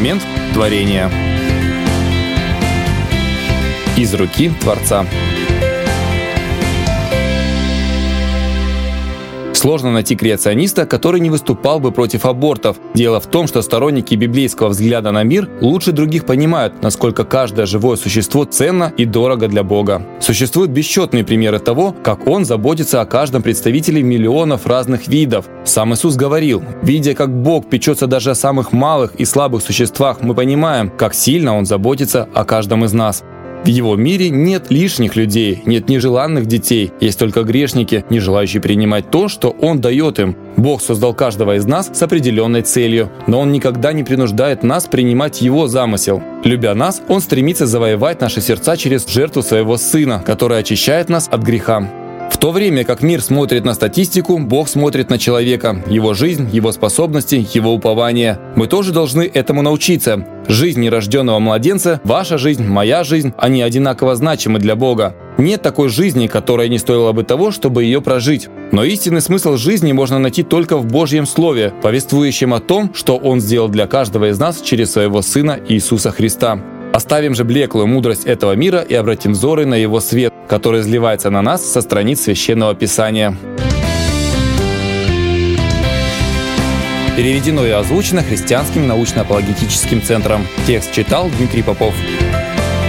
Момент творения. Из руки Творца. Сложно найти креациониста, который не выступал бы против абортов. Дело в том, что сторонники библейского взгляда на мир лучше других понимают, насколько каждое живое существо ценно и дорого для Бога. Существуют бесчетные примеры того, как Он заботится о каждом представителе миллионов разных видов. Сам Иисус говорил: «Видя, как Бог печется даже о самых малых и слабых существах, мы понимаем, как сильно Он заботится о каждом из нас». В Его мире нет лишних людей, нет нежеланных детей, есть только грешники, не желающие принимать то, что Он дает им. Бог создал каждого из нас с определенной целью, но Он никогда не принуждает нас принимать Его замысел. Любя нас, Он стремится завоевать наши сердца через жертву Своего Сына, который очищает нас от греха. В то время как мир смотрит на статистику, Бог смотрит на человека, его жизнь, его способности, его упование. Мы тоже должны этому научиться. Жизнь нерожденного младенца, ваша жизнь, моя жизнь, они одинаково значимы для Бога. Нет такой жизни, которая не стоила бы того, чтобы ее прожить. Но истинный смысл жизни можно найти только в Божьем Слове, повествующем о том, что Он сделал для каждого из нас через Своего Сына Иисуса Христа. Оставим же блеклую мудрость этого мира и обратим взоры на Его свет, который изливается на нас со страниц Священного Писания. Переведено и озвучено Христианским научно-апологетическим центром. Текст читал Дмитрий Попов.